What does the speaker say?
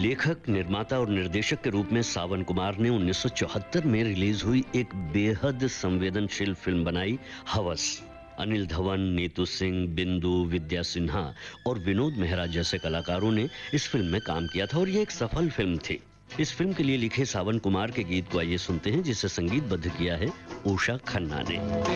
लेखक, निर्माता और निर्देशक के रूप में सावन कुमार ने 1974 में रिलीज हुई एक बेहद संवेदनशील फिल्म बनाई, हवस। अनिल धवन, नीतू सिंह, बिंदु, विद्या सिन्हा और विनोद मेहरा जैसे कलाकारों ने इस फिल्म में काम किया था और ये एक सफल फिल्म थी। इस फिल्म के लिए लिखे सावन कुमार के गीत को आइए सुनते हैं, जिसे संगीतबद्ध किया है उषा खन्ना ने।